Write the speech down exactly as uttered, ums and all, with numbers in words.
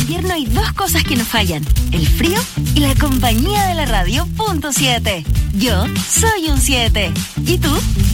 invierno hay dos cosas que no fallan: el frío y la compañía de la radio. Punto siete. Yo soy un siete. ¿Y tú?